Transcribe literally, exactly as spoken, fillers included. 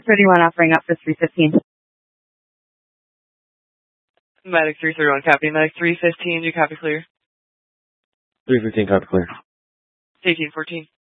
thirty-one offering up for three fifteen. Medic three thirty-one, copy. Medic three fifteen, do you copy clear? three fifteen, copy clear. eighteen fourteen.